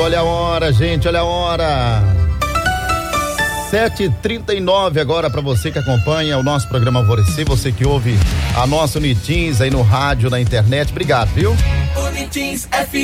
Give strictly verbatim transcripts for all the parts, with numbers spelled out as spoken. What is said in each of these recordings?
olha a hora, gente, olha a hora. sete e trinta e nove agora para você que acompanha o nosso programa Alvorecer, você que ouve a nossa Unitins aí no rádio, na internet, obrigado, viu? Unitins F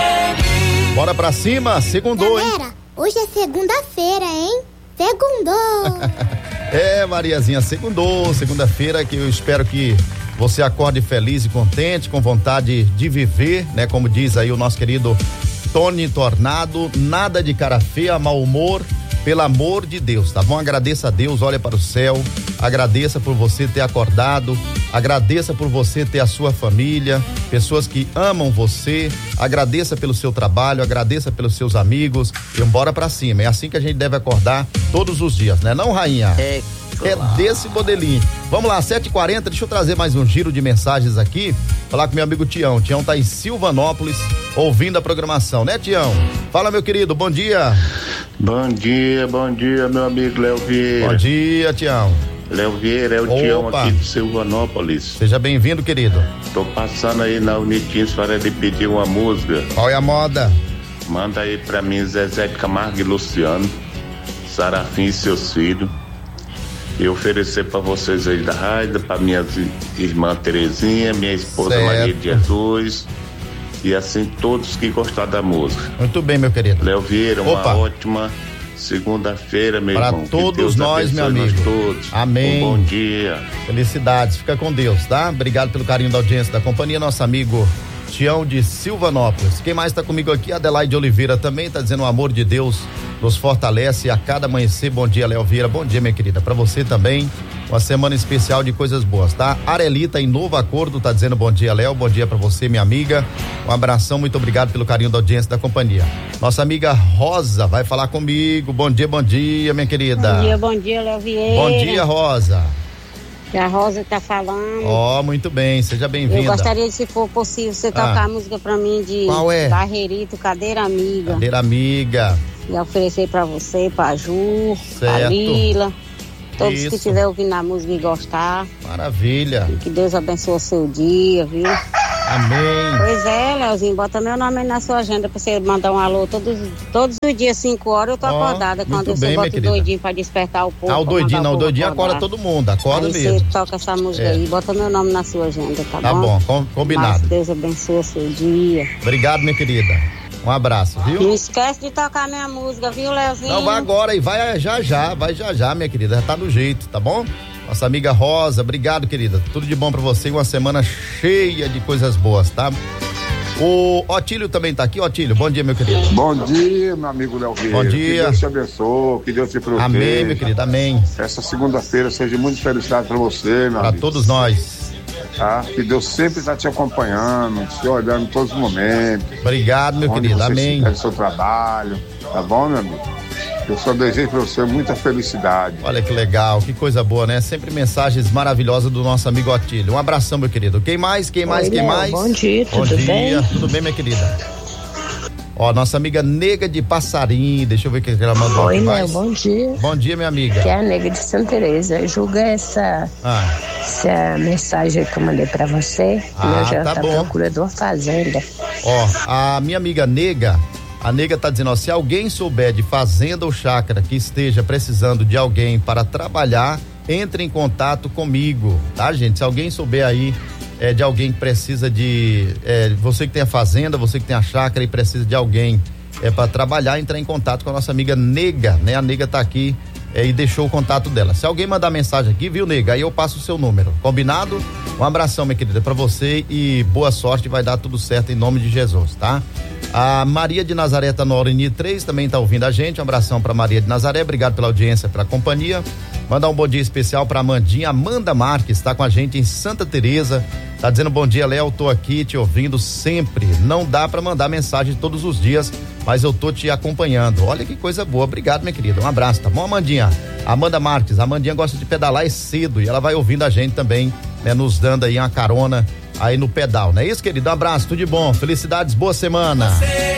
M. Bora pra cima, segundou, hein? Galera, hoje é segunda-feira, hein? Segundou. É, Mariazinha, segundou, segunda-feira que eu espero que você acorde feliz e contente, com vontade de viver, né? Como diz aí o nosso querido Tony Tornado, nada de cara feia, mau humor, pelo amor de Deus, tá bom? Agradeça a Deus, olha para o céu, agradeça por você ter acordado, agradeça por você ter a sua família, pessoas que amam você, agradeça pelo seu trabalho, agradeça pelos seus amigos e bora pra cima, é assim que a gente deve acordar todos os dias, né? Não, rainha? É, é desse modelinho. Vamos lá, sete e quarenta, deixa eu trazer mais um giro de mensagens aqui, falar com meu amigo Tião. Tião tá em Silvanópolis, ouvindo a programação, né, Tião? Fala, meu querido, bom dia. Bom dia, bom dia, meu amigo Léo Vieira. Bom dia, Tião. Léo Vieira, é o Opa. Tião aqui de Silvanópolis. Seja bem-vindo, querido. Tô passando aí na Unitins para lhe pedir uma música. Qual é a moda? Manda aí pra mim Zezé de Camargo e Luciano, Sarafim e seus filhos. E oferecer pra vocês aí da rádio, pra minha irmã Terezinha, minha esposa Certo. Maria de Jesus. E assim todos que gostaram da música. Muito bem, meu querido. Léo Vieira, uma Opa. ótima segunda-feira, meu Pra irmão. Que todos Deus nós, meu abençoe amigo. nós todos. Amém. Um bom dia. Felicidades, fica com Deus, tá? Obrigado pelo carinho da audiência da companhia, nosso amigo Tião de Silvanópolis. Quem mais tá comigo aqui? Adelaide Oliveira também tá dizendo: o amor de Deus nos fortalece a cada amanhecer. Bom dia, Léo Vieira. Bom dia, minha querida. Pra você também, uma semana especial de coisas boas, tá? Arelita em Novo Acordo tá dizendo: bom dia, Léo. Bom dia pra você, minha amiga. Um abração, muito obrigado pelo carinho da audiência da companhia. Nossa amiga Rosa vai falar comigo. Bom dia, bom dia, minha querida. Bom dia, bom dia, Léo Vieira. Bom dia, Rosa. Que a Rosa tá falando. Ó, oh, muito bem, seja bem-vinda. Eu gostaria de, se for possível, você tocar Ah. a música pra mim de Qual é? Barreirito, Cadeira Amiga. Cadeira amiga. E oferecer pra você, pra Ju, pra Certo. Lila. Todos Isso. que estiver ouvindo a música e gostar. Maravilha. E que Deus abençoe o seu dia, viu? Amém. Pois é, Leozinho, bota meu nome aí na sua agenda pra você mandar um alô todos, todos os dias, cinco horas, eu tô Ó, acordada. Quando muito você bem, bota minha o querida. doidinho pra despertar o povo. Ah, o pra doidinho, mandar não, o povo doidinho acorda acordar. todo mundo, acorda Aí mesmo. você toca essa música É. aí, bota meu nome na sua agenda, tá, Tá bom? bom, com- combinado. Mas Deus abençoe o seu dia. Obrigado, minha querida. Um abraço, viu? Não esquece de tocar minha música, viu, Leozinho? Não, vai agora e vai já já, vai já já, minha querida, já tá no jeito, tá bom? Nossa amiga Rosa, obrigado, querida. Tudo de bom pra você e uma semana cheia de coisas boas, tá? O Otílio também tá aqui. Otílio, bom dia, meu querido. Bom dia, meu amigo Léo Vieira. Bom dia. Que Deus te abençoe, que Deus te proteja. Amém, meu querido, amém. Essa segunda-feira seja muito felicidade pra você, meu Pra amigo. todos nós. Tá? Que Deus sempre está te acompanhando, te olhando em todos os momentos. Obrigado, meu onde querido, você amém. estiver no seu trabalho, tá bom, meu amigo? Eu só desejo pra você muita felicidade. Olha que legal, que coisa boa, né? Sempre mensagens maravilhosas do nosso amigo Otílio. Um abração, meu querido. Quem mais? Quem mais? Oi, Quem Léo, mais? bom dia, Bom tudo dia, bem? tudo bem, minha querida? Ó, nossa amiga Nega de Passarim, deixa eu ver o que ela mandou Oi, aqui Léo, mais. bom dia. Bom dia, minha amiga. Que é a Nega de Santa Teresa. Julga essa, Ah, essa mensagem que eu mandei pra você. Ah, eu já tá tá à bom. procura de uma fazenda. ó, a minha amiga Nega, a Nega tá dizendo, ó, se alguém souber de fazenda ou chácara que esteja precisando de alguém para trabalhar, entre em contato comigo, tá, gente? Se alguém souber aí é, de alguém que precisa de, é, você que tem a fazenda, você que tem a chácara e precisa de alguém é, para trabalhar, entrar em contato com a nossa amiga Nega, né? A Nega tá aqui é, e deixou o contato dela. Se alguém mandar mensagem aqui, viu, Nega? Aí eu passo o seu número, combinado? Um abração, minha querida, pra você e boa sorte, vai dar tudo certo em nome de Jesus, tá? A Maria de Nazaré tá no Aureni três, também tá ouvindo a gente, um abração pra Maria de Nazaré, obrigado pela audiência, pela companhia. Mandar um bom dia especial pra Amandinha, Amanda Marques, tá com a gente em Santa Teresa, tá dizendo bom dia, Léo, tô aqui te ouvindo sempre, não dá pra mandar mensagem todos os dias, mas eu tô te acompanhando, olha que coisa boa, obrigado, minha querida, um abraço, tá bom, Amandinha? Amanda Marques, a Amandinha gosta de pedalar e cedo e ela vai ouvindo a gente também, né, nos dando aí uma carona aí no pedal, não é isso, querido? Um abraço, tudo de bom, felicidades, boa semana.